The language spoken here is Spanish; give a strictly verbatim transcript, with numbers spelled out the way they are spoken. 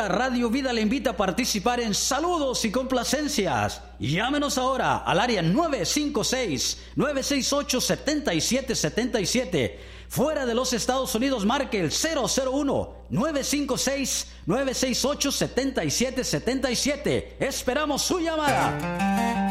Ahora Radio Vida le invita a participar en saludos y complacencias. Llámenos ahora al área nueve cinco seis, nueve seis ocho, siete siete siete siete. Fuera de los Estados Unidos, marque el cero cero uno, nueve cinco seis, nueve seis ocho, siete siete siete siete. Esperamos su llamada.